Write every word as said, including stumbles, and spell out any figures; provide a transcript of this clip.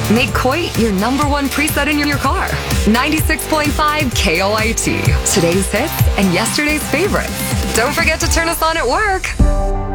Make Coit your number one preset in your car. ninety-six point five K O I T. Today's hits and yesterday's favorites. Don't forget to turn us on at work.